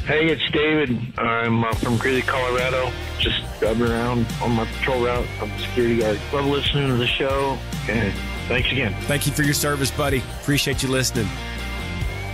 Hey, it's David. I'm from Greeley, Colorado. Just driving around on my patrol route. I'm a security guard. Love listening to the show, and thanks again. Thank you for your service, buddy. Appreciate you listening.